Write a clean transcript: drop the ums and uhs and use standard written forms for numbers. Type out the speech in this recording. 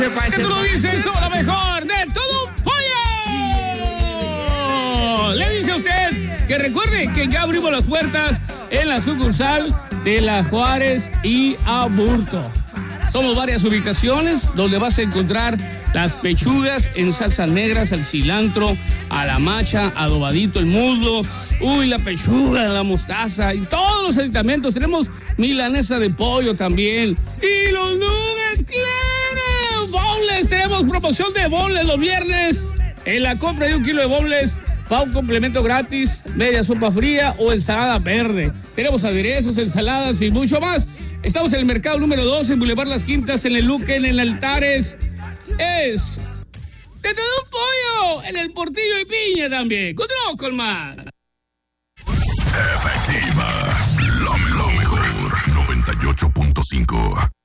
¿Qué tú lo dices? ¡Somos lo mejor de todo un pollo! Le dice a usted que recuerde que ya abrimos las puertas en la sucursal de La Juárez y Aburto. Somos varias ubicaciones donde vas a encontrar las pechugas en salsas negras, al cilantro, a la macha, adobadito el muslo, la pechuga, la mostaza y todos los aditamentos. Tenemos milanesa de pollo también y los nuggets, claro. Boneless, tenemos promoción de boneless los viernes. En la compra de 1 kilo de boneless va un complemento gratis, media sopa fría o ensalada verde. Tenemos aderezos, ensaladas y mucho más. Estamos en el mercado número 2, en Boulevard Las Quintas, en el Luquen, en Altares. Es de todo un pollo, en el Portillo y Piña también. Continuamos con más. Efectiva, lo mejor, 98.5.